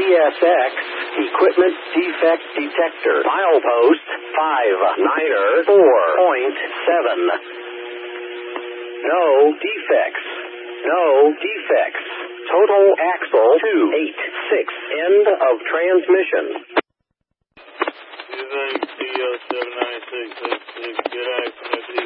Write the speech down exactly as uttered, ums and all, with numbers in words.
S X Equipment Defect Detector. Milepost five niner four point seven. No defects. No defects. Total axle two eight six. End of transmission. T O seven nine six eight six. Good eye from